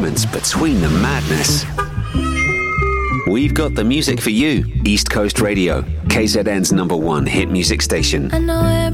moments between the madness. We've got the music for you. East Coast Radio, KZN's #1 hit music station. I know